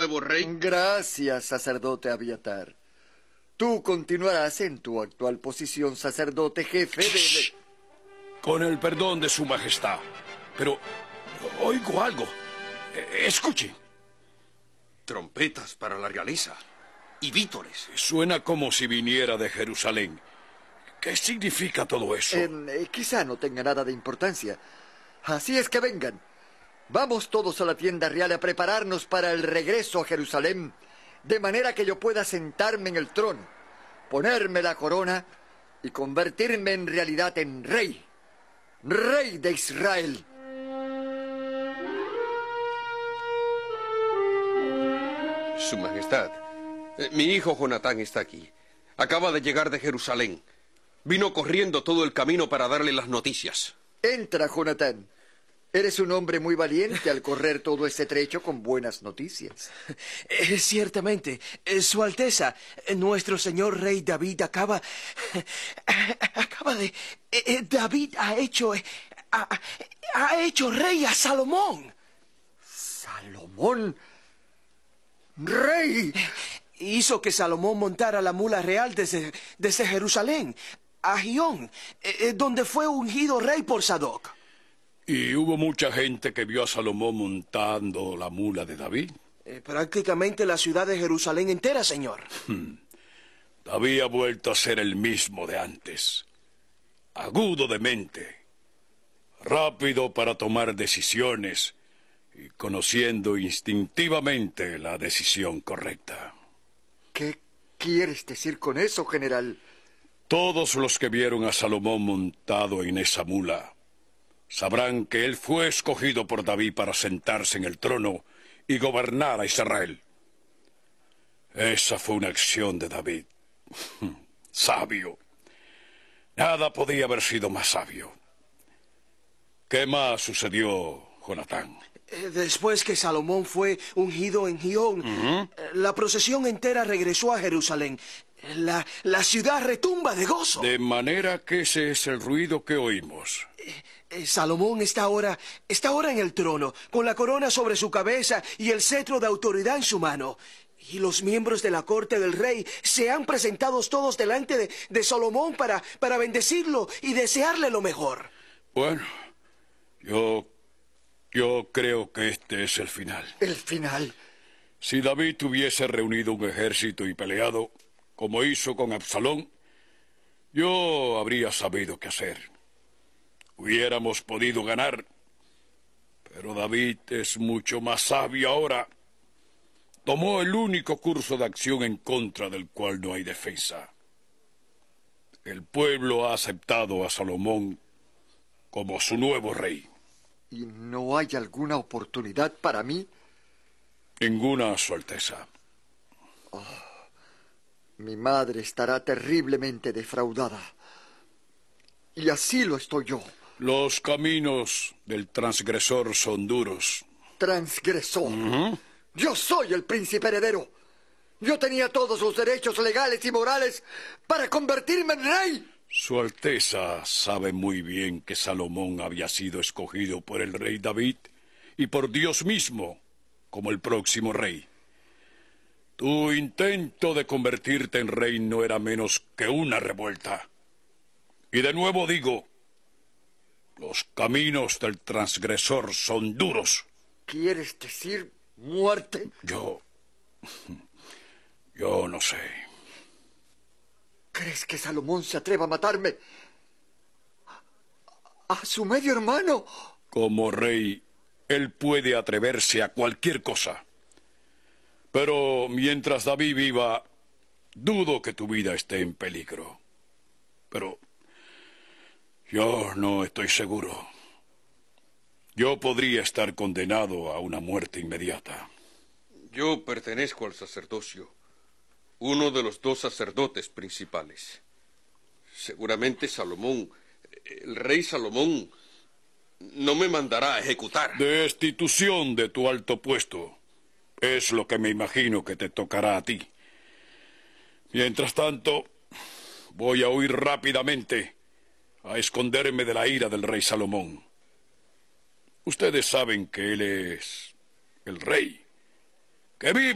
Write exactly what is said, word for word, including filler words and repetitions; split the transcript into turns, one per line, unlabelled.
nuevo rey.
Gracias, sacerdote Abiatar. Tú continuarás en tu actual posición, sacerdote jefe de...
Con el perdón de su majestad. Pero oigo algo. Eh, escuchen.
Trompetas para la realeza. Y vítores.
Suena como si viniera de Jerusalén. ¿Qué significa todo eso?
Eh, eh, quizá no tenga nada de importancia. Así es que vengan. Vamos todos a la tienda real a prepararnos para el regreso a Jerusalén, de manera que yo pueda sentarme en el trono, ponerme la corona y convertirme en realidad en rey, rey de Israel.
Su Majestad, eh, mi hijo Jonatán está aquí. Acaba de llegar de Jerusalén. Vino corriendo todo el camino para darle las noticias.
Entra, Jonatán. Eres un hombre muy valiente al correr todo este trecho con buenas noticias.
Eh, ciertamente, eh, Su Alteza, eh, nuestro señor rey David acaba... acaba de... eh, eh, David ha hecho... eh, ha, ha hecho rey a Salomón.
¿Salomón? ¡Rey!
Hizo que Salomón montara la mula real desde, desde Jerusalén a Gión, eh, eh, donde fue ungido rey por Sadoc.
Y hubo mucha gente que vio a Salomón montando la mula de David.
Eh, prácticamente la ciudad de Jerusalén entera, señor.
Hmm. David ha vuelto a ser el mismo de antes. Agudo de mente. Rápido para tomar decisiones. Y conociendo instintivamente la decisión correcta.
¿Qué quieres decir con eso, general?
Todos los que vieron a Salomón montado en esa mula sabrán que él fue escogido por David para sentarse en el trono y gobernar a Israel. Esa fue una acción de David. Sabio. Nada podía haber sido más sabio. ¿Qué más sucedió, Jonatán?
Eh, Después que Salomón fue ungido en Gión,
Uh-huh.
eh, la procesión entera regresó a Jerusalén. La, la ciudad retumba de gozo.
De manera que ese es el ruido que oímos.
Eh, Salomón está ahora, está ahora en el trono, con la corona sobre su cabeza y el cetro de autoridad en su mano. Y los miembros de la corte del rey se han presentado todos delante de, de Salomón para, para bendecirlo y desearle lo mejor.
Bueno, yo, yo creo que este es el final.
¿El final?
Si David hubiese reunido un ejército y peleado, como hizo con Absalón, yo habría sabido qué hacer. Hubiéramos podido ganar, pero David es mucho más sabio ahora. Tomó el único curso de acción en contra del cual no hay defensa. El pueblo ha aceptado a Salomón como su nuevo rey.
¿Y no hay alguna oportunidad para mí?
Ninguna, Su Alteza.
Oh, mi madre estará terriblemente defraudada. Y así lo estoy yo.
Los caminos del transgresor son duros.
¿Transgresor?
Uh-huh.
Yo soy el príncipe heredero. Yo tenía todos los derechos legales y morales para convertirme en rey.
Su Alteza sabe muy bien que Salomón había sido escogido por el rey David y por Dios mismo como el próximo rey. Tu intento de convertirte en rey no era menos que una revuelta. Y de nuevo digo, los caminos del transgresor son duros.
¿Quieres decir muerte?
Yo... Yo no sé.
¿Crees que Salomón se atreva a matarme? ¿A, a su medio hermano?
Como rey, él puede atreverse a cualquier cosa. Pero mientras David viva, dudo que tu vida esté en peligro. Pero yo no estoy seguro. Yo podría estar condenado a una muerte inmediata.
Yo pertenezco al sacerdocio, uno de los dos sacerdotes principales. Seguramente Salomón, el rey Salomón, no me mandará a ejecutar.
Destitución de tu alto puesto. Es lo que me imagino que te tocará a ti. Mientras tanto, voy a huir rápidamente a esconderme de la ira del rey Salomón. Ustedes saben que él es el rey. ¡Que viva!